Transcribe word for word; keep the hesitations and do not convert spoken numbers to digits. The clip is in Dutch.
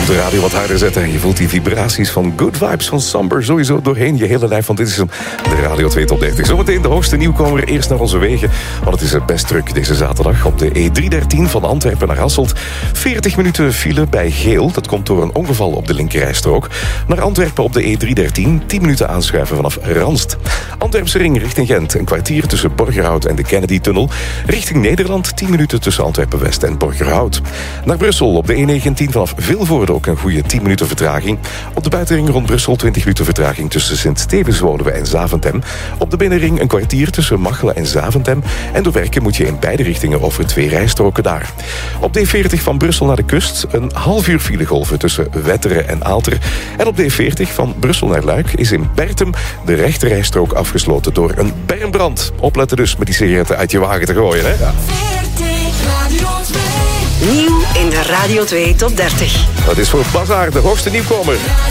Vanavond de radio wat harder zetten. Je voelt die vibraties van Good Vibes van Samber sowieso doorheen je hele lijf. Want dit is hem, de Radio twee Top dertig. Zometeen de hoogste nieuwkomer. Eerst naar onze wegen. Want het is best druk deze zaterdag op de E driehonderddertien van Antwerpen naar Hasselt. veertig minuten file bij Geel. Dat komt door een ongeval op de linkerrijstrook. Naar Antwerpen op de E driehonderddertien. tien minuten aanschuiven vanaf Ranst. Antwerpse ring richting Gent. Een kwartier tussen Borgerhout en de Kennedy-tunnel. Richting Nederland. tien minuten tussen Antwerpen-West en Borgerhout. Naar Brussel op de E negentien vanaf Vilvoorde ook een goede tien minuten vertraging. Op de buitenring rond Brussel twintig minuten vertraging tussen Sint-Stevens-Woluwe en Zaventem. Op de binnenring een kwartier tussen Machelen en Zaventem. En door werken moet je in beide richtingen over twee rijstroken daar. Op de E veertig van Brussel naar de kust een half uur filegolven tussen Wetteren en Aalter. En op de E veertig van Brussel naar Luik is in Bertum de rechterrijstrook afgesloten door een bermbrand. Opletten dus met die sigaretten uit je wagen te gooien, hè? Ja. Nieuw in de Radio twee Top dertig. Dat is voor Bazaar de hoogste nieuwkomer.